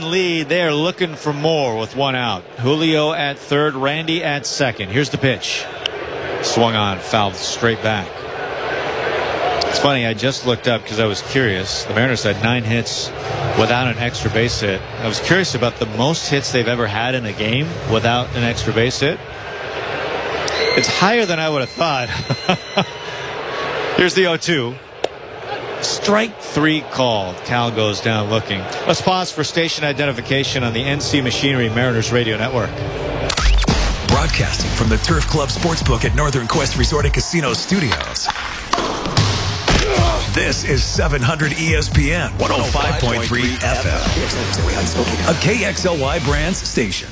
lead. They are looking for more with one out. Julio at third, Randy at second. Here's the pitch. Swung on, fouled straight back. It's funny, I just looked up because I was curious. The Mariners had 9 hits without an extra base hit. I was curious about the most hits they've ever had in a game without an extra base hit. It's higher than I would have thought. Here's the 0-2. Strike 3 called. Cal goes down looking. Let's pause for station identification on the NC Machinery Mariners Radio Network. Broadcasting from the Turf Club Sportsbook at Northern Quest Resort and Casino Studios. This is 700 ESPN 105.3 FM. A KXLY Brands station.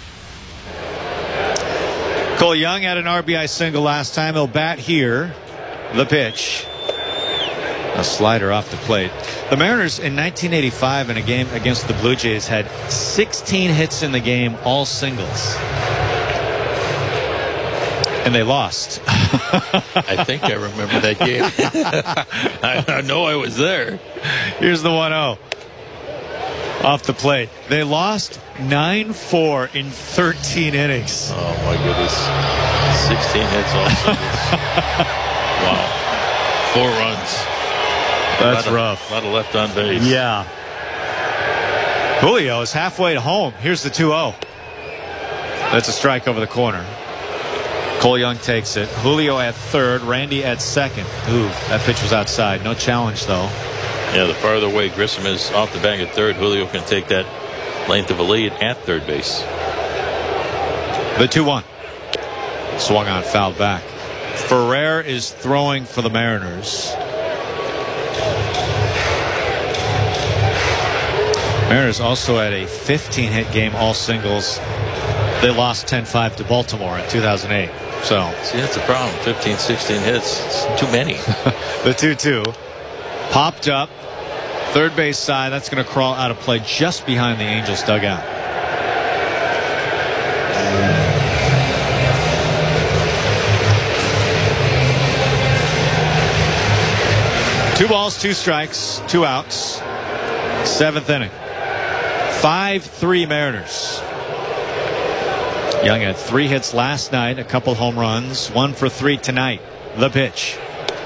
Cole Young had an RBI single last time. He'll bat here. The pitch. A slider off the plate. The Mariners in 1985 in a game against the Blue Jays had 16 hits in the game, all singles. And they lost. I think I remember that game. I know I was there. Here's the 1-0. Off the plate. They lost 9-4 in 13 innings. Oh, my goodness. 16 hits all singles. Wow. 4 runs. That's rough. A lot of left on base. Yeah. Julio is halfway to home. Here's the 2-0. That's a strike over the corner. Cole Young takes it. Julio at third. Randy at second. Ooh, that pitch was outside. No challenge, though. Yeah, the farther away Grissom is off the bag at third, Julio can take that length of a lead at third base. The 2-1. Swung on, fouled back. Ferrer is throwing for the Mariners. Mariners also had a 15-hit game, all singles. They lost 10-5 to Baltimore in 2008. So, see, that's the problem. 15, 16 hits. It's too many. The 2-2 popped up. Third base side. That's going to crawl out of play just behind the Angels dugout. Two balls, 2 strikes, 2 outs. 7th inning. 5-3 Mariners. Young had 3 hits last night, a couple home runs, 1 for 3 tonight. The pitch.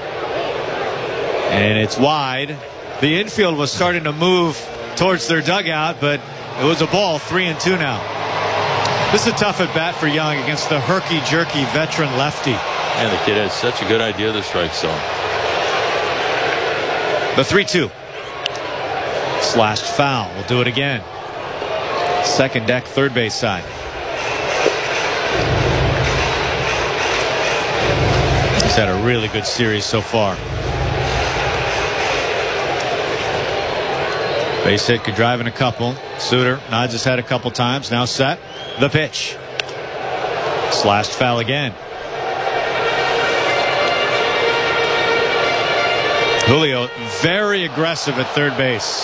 And it's wide. The infield was starting to move towards their dugout, but it was a ball. 3-2 now. This is a tough at bat for Young against the herky-jerky veteran lefty. And the kid has such a good idea of the strike zone. The 3-2. Slashed foul. We'll do it again. Second deck, third base side. He's had a really good series so far. Base hit could drive in a couple. Suter nods his head a couple times. Now set. The pitch. Slashed foul again. Julio very aggressive at third base.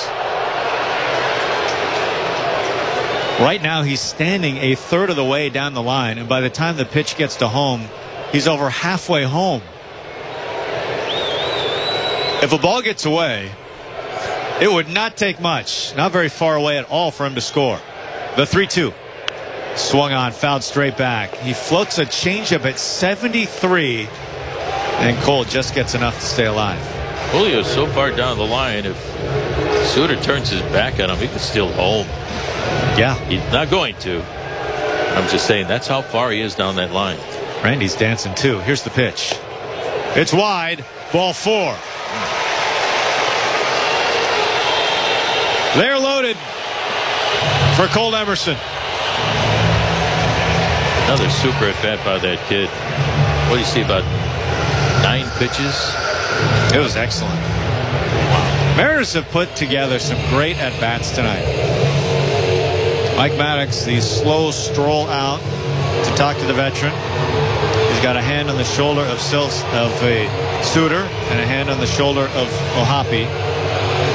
Right now he's standing a third of the way down the line, and by the time the pitch gets to home, he's over halfway home. If a ball gets away, it would not take much, not very far away at all, for him to score. The 3-2. Swung on, fouled straight back. He floats a changeup at 73, and Cole just gets enough to stay alive. Julio's so far down the line, if Suter turns his back on him, he could steal home. Yeah. He's not going to. I'm just saying that's how far he is down that line. Randy's dancing too. Here's the pitch. It's wide. Ball 4. They're loaded for Cole Emerson. Another super at bat by that kid. What do you see, about 9 pitches? It was excellent. Wow. Mariners have put together some great at bats tonight. Mike Maddox, the slow stroll out to talk to the veteran. He's got a hand on the shoulder of Suter and a hand on the shoulder of Ohapi.